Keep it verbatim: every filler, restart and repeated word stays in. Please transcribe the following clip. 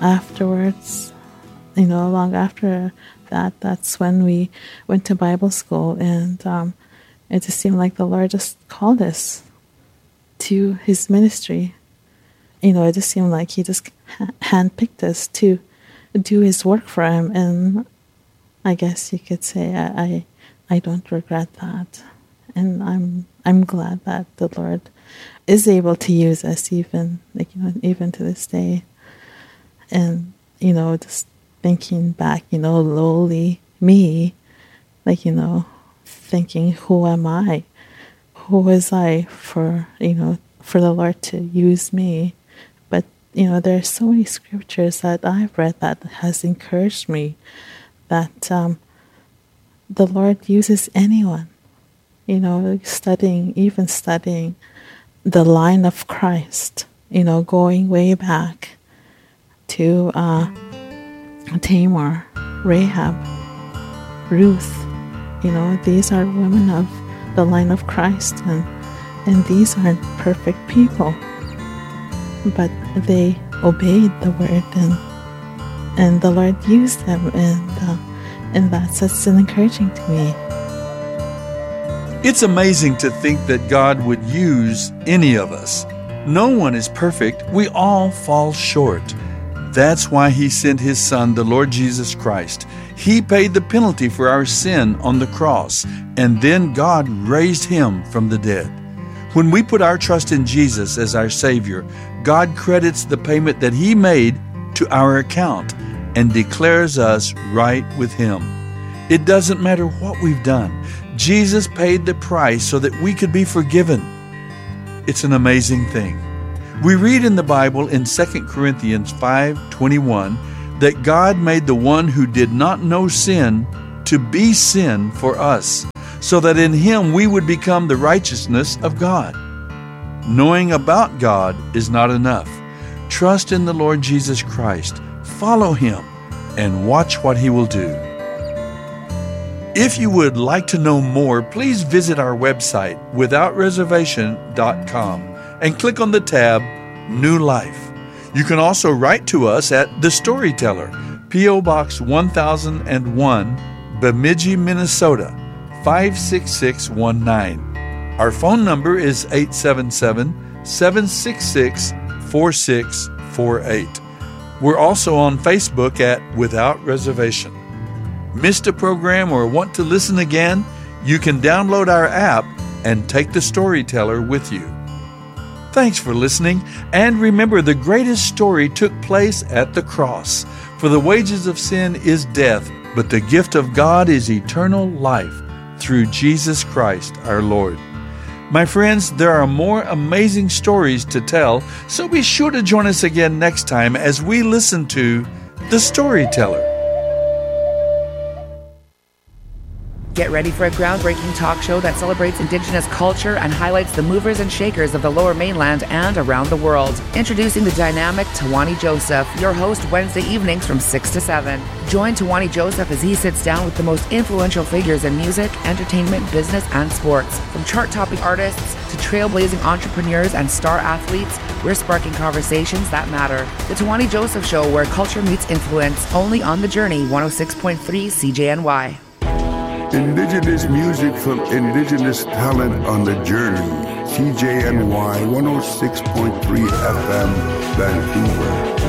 afterwards, you know, long after that, that's when we went to Bible school, and um, it just seemed like the Lord just called us to his ministry. You know, it just seemed like he just handpicked us to do his work for him, and I guess you could say I, I, I don't regret that, and I'm I'm glad that the Lord is able to use us, even like you know, even to this day. And you know, just thinking back, you know, lowly me, like you know, thinking, who am I? Who was I for you know for the Lord to use me? But you know, there are so many scriptures that I've read that has encouraged me that um, the Lord uses anyone. You know, studying, even studying the line of Christ, you know, going way back to uh, Tamar, Rahab, Ruth. You know, these are women of the line of Christ, and and these aren't perfect people, but they obeyed the word, and and the Lord used them, and uh, and that's that's encouraging to me. It's amazing to think that God would use any of us. No one is perfect. We all fall short. That's why He sent His Son, the Lord Jesus Christ. He paid the penalty for our sin on the cross, and then God raised Him from the dead. When we put our trust in Jesus as our Savior, God credits the payment that He made to our account and declares us right with Him. It doesn't matter what we've done. Jesus paid the price so that we could be forgiven. It's an amazing thing. We read in the Bible in Second Corinthians five twenty-one that God made the one who did not know sin to be sin for us, so that in Him we would become the righteousness of God. Knowing about God is not enough. Trust in the Lord Jesus Christ, follow Him, and watch what He will do. If you would like to know more, please visit our website, without reservation dot com, and click on the tab New Life. You can also write to us at The Storyteller, P O Box one thousand one, Bemidji, Minnesota, five six six one nine. Our phone number is eight seven seven, seven six six, four six four eight. We're also on Facebook at Without Reservation. Missed a program or want to listen again? You can download our app and take the Storyteller with you. Thanks for listening, and remember, the greatest story took place at the cross. For the wages of sin is death, but the gift of God is eternal life through Jesus Christ our Lord. My friends, there are more amazing stories to tell, so be sure to join us again next time as we listen to The Storyteller. Get ready for a groundbreaking talk show that celebrates Indigenous culture and highlights the movers and shakers of the Lower Mainland and around the world. Introducing the dynamic Tawani Joseph, your host Wednesday evenings from six to seven. Join Tawani Joseph as he sits down with the most influential figures in music, entertainment, business, and sports. From chart-topping artists to trailblazing entrepreneurs and star athletes, we're sparking conversations that matter. The Tawani Joseph Show, where culture meets influence, only on The Journey, one oh six point three C J N Y. Indigenous music from indigenous talent on The Journey. C J N Y one oh six point three F M, Vancouver.